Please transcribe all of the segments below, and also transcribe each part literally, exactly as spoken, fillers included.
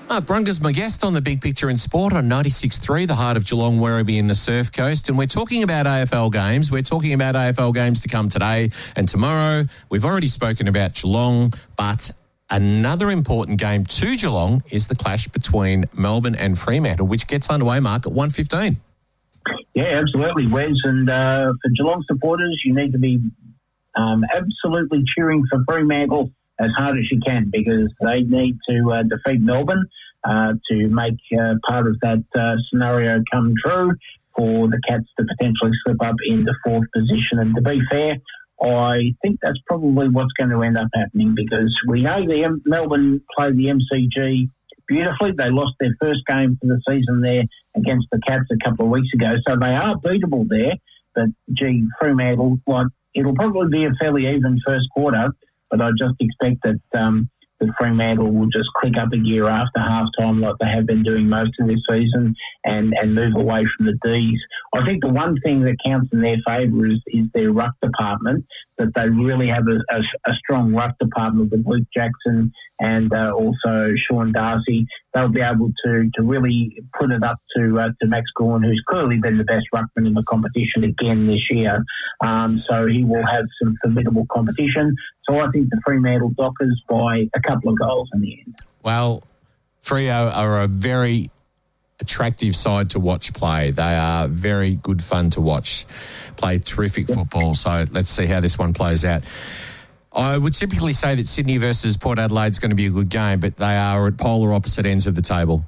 Mark Brunger's my guest on The Big Picture in Sport on ninety-six point three, the heart of Geelong, Werribee in the Surf Coast. And we're talking about A F L games. We're talking about A F L games to come today and tomorrow. We've already spoken about Geelong, but another important game to Geelong is the clash between Melbourne and Fremantle, which gets underway, Mark, at one fifteen. Yeah, absolutely, Wes. And uh, for Geelong supporters, you need to be um, absolutely cheering for Fremantle as hard as you can, because they need to uh, defeat Melbourne uh, to make uh, part of that uh, scenario come true for the Cats to potentially slip up into fourth position. And to be fair, I think that's probably what's going to end up happening, because we know the M- Melbourne played the M C G beautifully. They lost their first game for the season there against the Cats a couple of weeks ago, so they are beatable there. But, gee, Fremantle, like, it'll probably be a fairly even first quarter, but I just expect that um, the Fremantle will just click up a gear after half-time like they have been doing most of this season and, and move away from the Ds. I think the one thing that counts in their favour is, is their ruck department, that they really have a, a, a strong ruck department with Luke Jackson and uh, also Sean Darcy. They'll be able to to really put it up to uh, to Max Gawn, who's clearly been the best ruckman in the competition again this year. Um, so he will have some formidable competition. So I think the Fremantle Dockers by a couple of goals in the end. Well, Freo are a very attractive side to watch play. They are very good fun to watch play terrific football. So let's see how this one plays out. I would typically say that Sydney versus Port Adelaide is going to be a good game, but they are at polar opposite ends of the table.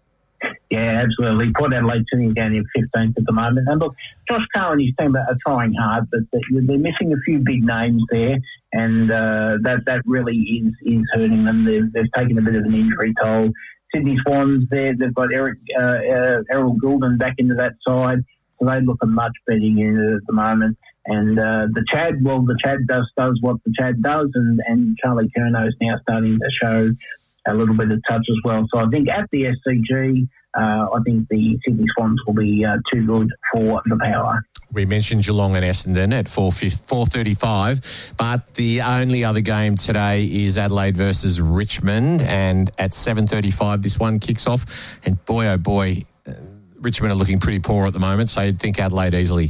Yeah, absolutely. Port Adelaide sitting down in fifteenth at the moment. And look, Josh Carr and his team are trying hard, but they're missing a few big names there, and uh, that that really is is hurting them. They've, they've taken a bit of an injury toll. Sydney Swans there, they've got Eric uh, uh, Errol Goulden back into that side, so they look a much better unit at the moment. And uh, the Chad, well, the Chad does does what the Chad does, and, and Charlie Curnow is now starting to show a little bit of touch as well. So I think at the S C G, uh, I think the Sydney Swans will be uh, too good for the power. We mentioned Geelong and Essendon at four thirty-five, but the only other game today is Adelaide versus Richmond, and at seven thirty-five this one kicks off. And boy, oh boy, uh, Richmond are looking pretty poor at the moment, so you'd think Adelaide easily.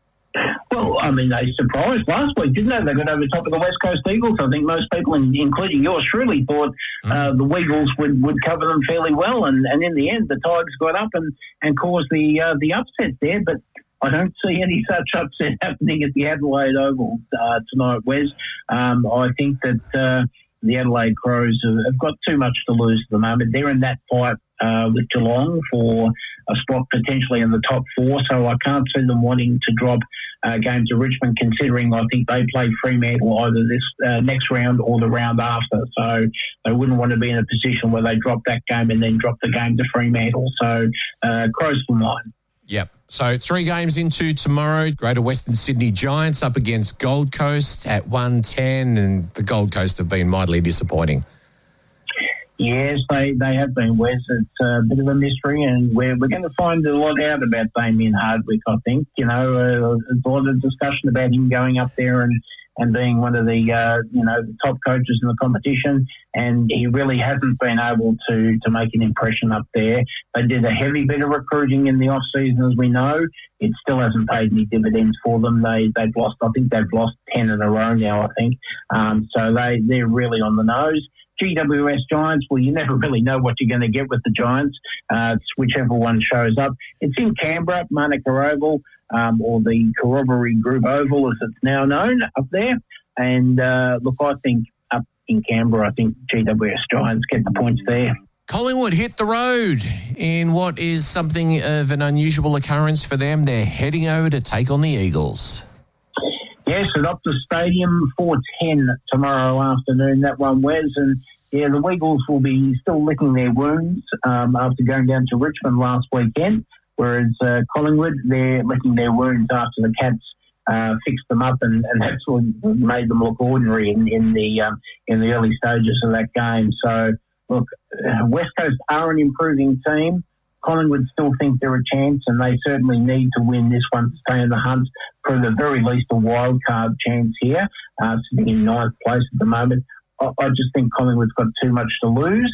Well, I mean, they surprised last week, didn't they? They got over top of the West Coast Eagles. I think most people, including yours truly, thought uh, the Weagles would, would cover them fairly well. And, and in the end, the Tigers got up and, and caused the uh, the upset there. But I don't see any such upset happening at the Adelaide Oval uh, tonight, Wes. Um, I think that uh, the Adelaide Crows have, have got too much to lose at the moment. They're in that fight uh, with Geelong for a spot potentially in the top four, so I can't see them wanting to drop uh, games to Richmond, considering I think they play Fremantle either this uh, next round or the round after, so they wouldn't want to be in a position where they drop that game and then drop the game to Fremantle. So uh, Crows for mine. Yep. So three games into tomorrow. Greater Western Sydney Giants up against Gold Coast at one ten, and the Gold Coast have been mightily disappointing. Yes, they, they have been, Wes. It's a bit of a mystery, and we're, we're going to find a lot out about Damien Hardwick, I think. You know, uh, there's a lot of discussion about him going up there and, and being one of the, uh, you know, the top coaches in the competition, and he really hasn't been able to, to make an impression up there. They did a heavy bit of recruiting in the off-season, as we know. It still hasn't paid any dividends for them. They, they've lost, I think they've lost ten in a row now, I think. Um, so they, they're really on the nose. G W S Giants, well, you never really know what you're going to get with the Giants. Uh, it's whichever one shows up. It's in Canberra, Manuka Oval, um, or the Corroboree Group Oval, as it's now known, up there. And, uh, look, I think up in Canberra, I think G W S Giants get the points there. Collingwood hit the road in what is something of an unusual occurrence for them. They're heading over to take on the Eagles. Yes, at Optus Stadium, four ten tomorrow afternoon, that one, Wes. And, yeah, the Weagles will be still licking their wounds um, after going down to Richmond last weekend, whereas uh, Collingwood, they're licking their wounds after the Cats uh, fixed them up and, and actually made them look ordinary in, in, the, um, in the early stages of that game. So, look, uh, West Coast are an improving team. Collingwood still think they're a chance, and they certainly need to win this one to stay in the hunt for the very least a wild card chance here, uh, sitting in ninth place at the moment. I, I just think Collingwood's got too much to lose.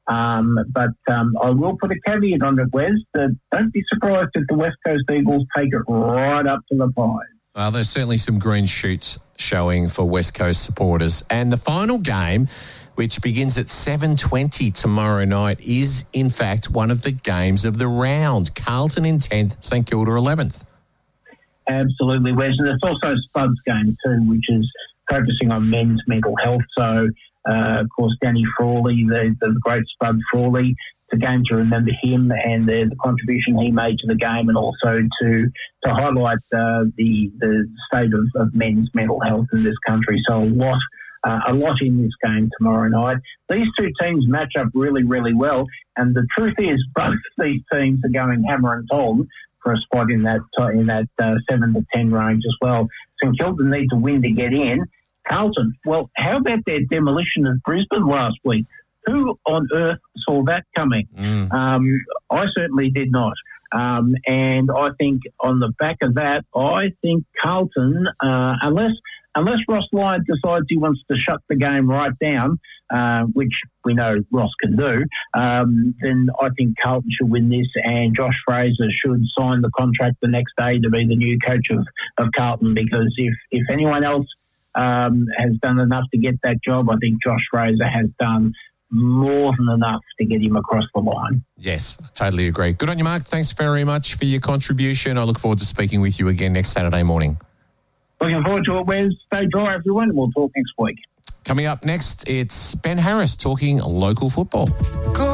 Um, but um, I will put a caveat on it, Wes, that don't be surprised if the West Coast Eagles take it right up to the Pies. Well, there's certainly some green shoots showing for West Coast supporters. And the final game, which begins at seven twenty tomorrow night, is in fact one of the games of the round. Carlton in tenth, St Kilda eleventh. Absolutely, Wes. And it's also a Spuds game too, which is focusing on men's mental health. So, uh, of course, Danny Frawley, the, the great Spud Frawley, it's a game to remember him and the, the contribution he made to the game, and also to to highlight uh, the the state of, of men's mental health in this country. So a lot, uh, a lot in this game tomorrow night. These two teams match up really, really well, and the truth is, both these teams are going hammer and tong for a spot in that in that uh, seven to ten range as well. St Kilda need to win to get in. Carlton, well, how about their demolition of Brisbane last week? Who on earth saw that coming? Mm. Um, I certainly did not. Um, and I think on the back of that, I think Carlton, uh, unless unless Ross Lyon decides he wants to shut the game right down, uh, which we know Ross can do, um, then I think Carlton should win this, and Josh Fraser should sign the contract the next day to be the new coach of, of Carlton, because if, if anyone else um, has done enough to get that job, I think Josh Fraser has done more than enough to get him across the line. Yes, I totally agree. Good on you, Mark. Thanks very much for your contribution. I look forward to speaking with you again next Saturday morning. Looking forward to it, Wes. Stay dry, everyone, and we'll talk next week. Coming up next, it's Ben Harris talking local football. Good.